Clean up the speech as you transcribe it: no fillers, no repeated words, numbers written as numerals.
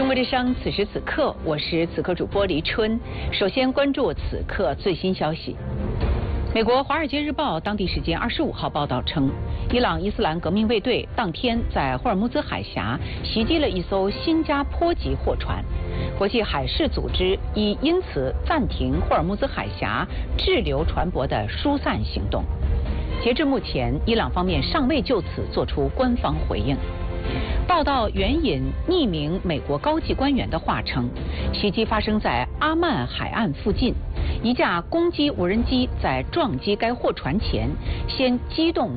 中国之声，此时此刻，我是此刻主播黎春。首先关注此刻最新消息。美国《华尔街日报》当地时间25号报道称，伊朗伊斯兰革命卫队当天在霍尔木兹海峡袭击了一艘新加坡籍货船，国际海事组织已因此暂停霍尔木兹海峡滞留船舶的疏散行动。截至目前，伊朗方面尚未就此作出官方回应。报道援引匿名美国高级官员的话称，袭击发生在阿曼海岸附近，一架攻击无人机在撞击该货船前，先机动